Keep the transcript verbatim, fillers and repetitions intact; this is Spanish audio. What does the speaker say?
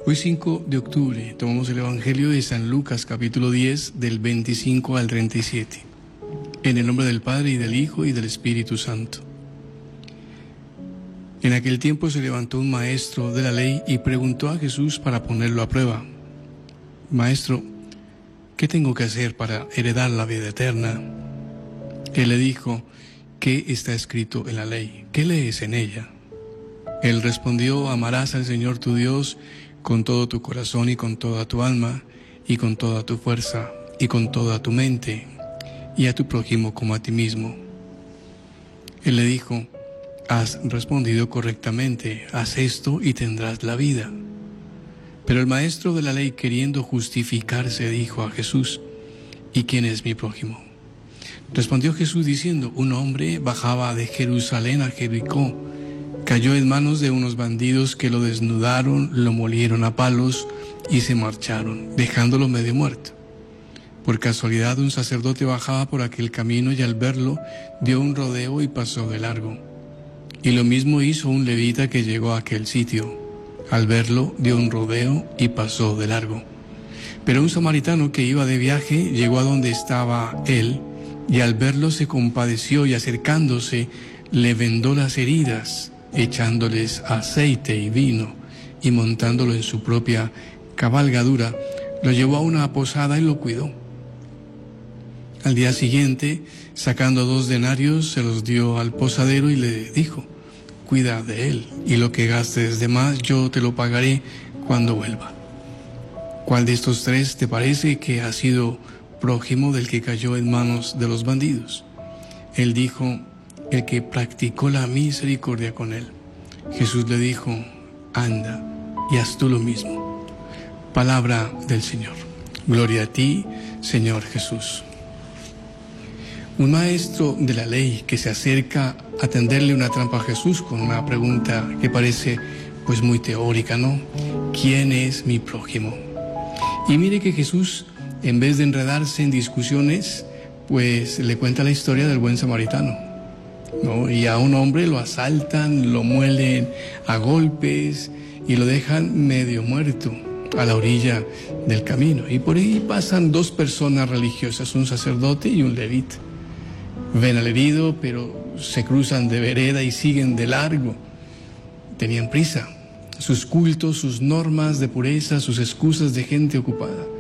Hoy cinco de octubre tomamos el Evangelio de San Lucas capítulo diez del veinticinco al treinta y siete. En el nombre del Padre y del Hijo y del Espíritu Santo. En aquel tiempo se levantó un maestro de la ley y preguntó a Jesús para ponerlo a prueba: Maestro, ¿qué tengo que hacer para heredar la vida eterna? Él le dijo: ¿qué está escrito en la ley? ¿Qué lees en ella? Él respondió: amarás al Señor tu Dios con todo tu corazón y con toda tu alma y con toda tu fuerza y con toda tu mente, y a tu prójimo como a ti mismo. Él le dijo: has respondido correctamente, haz esto y tendrás la vida. Pero el maestro de la ley, queriendo justificarse, dijo a Jesús: ¿y quién es mi prójimo? Respondió Jesús diciendo: un hombre bajaba de Jerusalén a Jericó, cayó en manos de unos bandidos que lo desnudaron, lo molieron a palos y se marcharon, dejándolo medio muerto. Por casualidad un sacerdote bajaba por aquel camino y al verlo dio un rodeo y pasó de largo. Y lo mismo hizo un levita que llegó a aquel sitio. Al verlo dio un rodeo y pasó de largo. Pero un samaritano que iba de viaje llegó a donde estaba él y al verlo se compadeció y acercándose le vendó las heridas, echándoles aceite y vino, y montándolo en su propia cabalgadura, lo llevó a una posada y lo cuidó. Al día siguiente, sacando dos denarios, se los dio al posadero y le dijo: cuida de él, y lo que gastes de más yo te lo pagaré cuando vuelva. ¿Cuál de estos tres te parece que ha sido prójimo del que cayó en manos de los bandidos? Él dijo: el que practicó la misericordia con él. Jesús le dijo: anda y haz tú lo mismo. Palabra del Señor. Gloria a ti, Señor Jesús. Un maestro de la ley que se acerca a tenderle una trampa a Jesús con una pregunta que parece pues muy teórica, ¿no? ¿Quién es mi prójimo? Y mire que Jesús, en vez de enredarse en discusiones, pues le cuenta la historia del buen samaritano, ¿no? Y a un hombre lo asaltan, lo muelen a golpes y lo dejan medio muerto a la orilla del camino. Y por ahí pasan dos personas religiosas, un sacerdote y un levita. Ven al herido, pero se cruzan de vereda y siguen de largo. Tenían prisa. Sus cultos, sus normas de pureza, sus excusas de gente ocupada.